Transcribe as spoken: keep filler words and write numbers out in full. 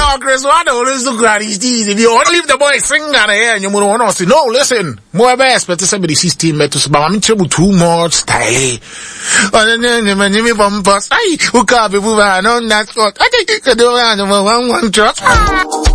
on, Chris, why don't listen to Granny's D's? If you want to leave the boy sing on the air and you want to say, no, listen, more best, but this is system, but to I'm in trouble too much style. And then, you from Post, I, who can't be moving on that spot. I think you can do one, one, one, one,